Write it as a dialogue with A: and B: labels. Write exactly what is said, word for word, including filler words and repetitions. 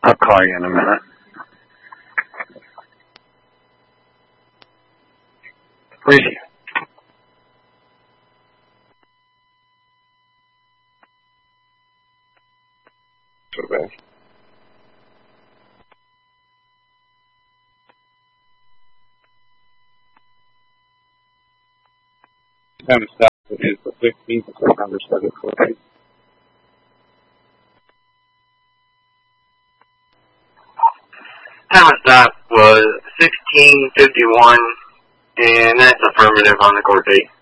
A: I'll call you in a minute. Where's you? So bad. Time to stop is the fifteenth of September, seven forty.
B: Time of stop was sixteen fifty-one, and that's affirmative on the court date.